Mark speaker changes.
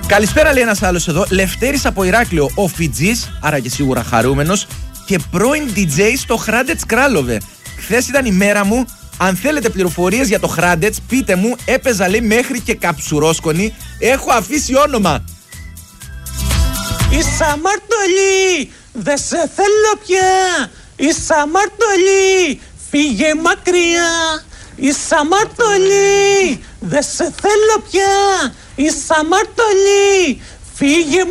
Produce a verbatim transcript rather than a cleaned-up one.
Speaker 1: Καλησπέρα, λέει ένας άλλος εδώ. Λευτέρης από Ηράκλειο. Ο Φιτζής, άρα και σίγουρα χαρούμενος, και πρώην ντι τζέι στο Χράντετς Κράλοβε. Χθες ήταν η μέρα μου. Αν θέλετε πληροφορίες για το Χράντετς, πείτε μου. Έπαιζα, λέει, μέχρι και καψουρόσκονη. Έχω αφήσει όνομα.
Speaker 2: Είσαι αμαρτωλή, δε σε θέλω πια. Είσαι αμαρτωλή, φύγε μακριά. Είσαι αμαρτωλή, δε σε θέλω πια. Είσαι αμαρτωλή, φύγε